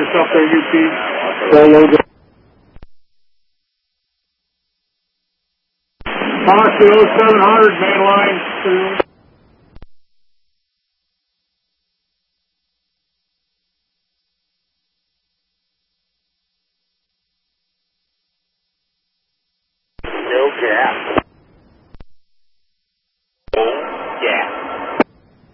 yourself there, UP. Solo. Fox 0700, main line 2.